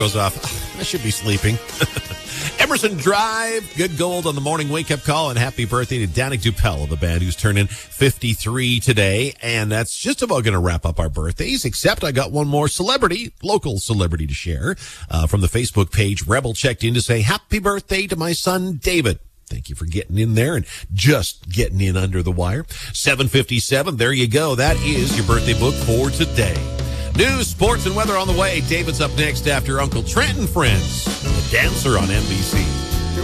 Goes off. I should be sleeping. Emerson Drive, good gold on the morning wake-up call, and happy birthday to Danik Dupel of the band, who's turning 53 today. And that's just about going to wrap up our birthdays, except I got one more local celebrity to share. From the Facebook page, Rebel checked in to say, happy birthday to my son, David. Thank you for getting in there and just getting in under the wire. 7:57, there you go. That is your birthday book for today. News, sports, and weather on the way. David's up next after Uncle Trent and Friends, the dancer on NBC.